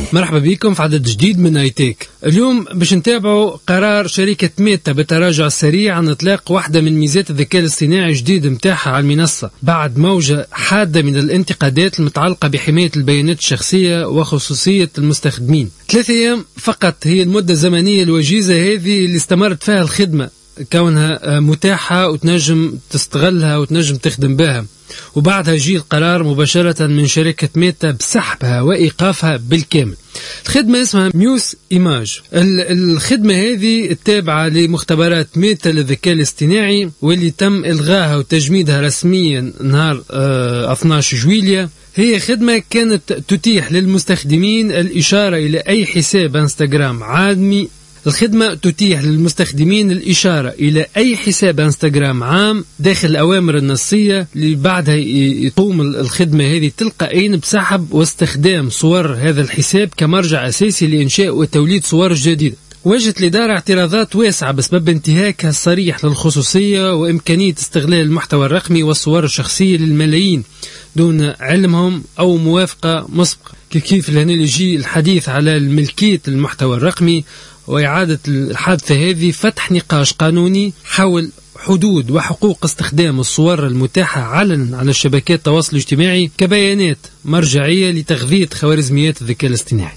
مرحبا بكم في عدد جديد من ايتيك. اليوم باش نتابعوا قرار شركة ميتا بالتراجع السريع عن اطلاق واحدة من ميزات الذكاء الاصطناعي الجديد متاحها على المنصة بعد موجة حادة من الانتقادات المتعلقة بحماية البيانات الشخصية وخصوصية المستخدمين. 3 أيام فقط هي المدة الزمنية الوجيزة هذه اللي استمرت فيها الخدمة كونها متاحة وتنجم تستغلها وتنجم تخدم بها، وبعدها يجي القرار مباشرة من شركة ميتا بسحبها وإيقافها بالكامل. الخدمة اسمها ميوس إيماج. الخدمة هذه التابعة لمختبرات ميتا للذكاء الاصطناعي واللي تم إلغاها وتجميدها رسميا نهار 12 جويلية. هي خدمة كانت تتيح للمستخدمين الإشارة إلى أي حساب انستغرام عامي. الخدمة تتيح للمستخدمين الإشارة إلى أي حساب انستغرام عام داخل الأوامر النصية اللي بعدها يقوم الخدمة هذه تلقائيا بسحب واستخدام صور هذا الحساب كمرجع أساسي لإنشاء وتوليد صور جديدة. وجدت الإدارة اعتراضات واسعة بسبب انتهاكها الصريح للخصوصية وإمكانية استغلال المحتوى الرقمي والصور الشخصية للملايين دون علمهم أو موافقة مسبقة. كيف لهنا يجي الحديث على الملكية المحتوى الرقمي وإعادة الحادثة هذه فتح نقاش قانوني حول حدود وحقوق استخدام الصور المتاحة علنا على شبكات التواصل الاجتماعي كبيانات مرجعية لتغذية خوارزميات الذكاء الاصطناعي.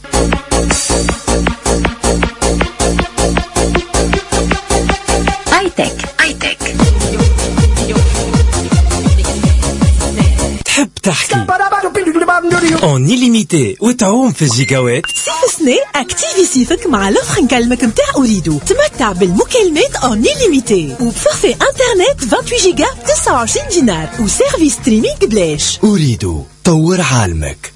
ايتك تحب تحكي اون إليميتي وتعوم في الجيجاوات؟ صيف سنة اكتيفي صيفك مع لوفر نكلمك متاع أريدو. تمتع بالمكالمات اون إليميتي وبفورفي انترنت 28 جيجا ب 29 دينار وسيرفيس ستريمينغ بلاش. أريدو طور عالمك.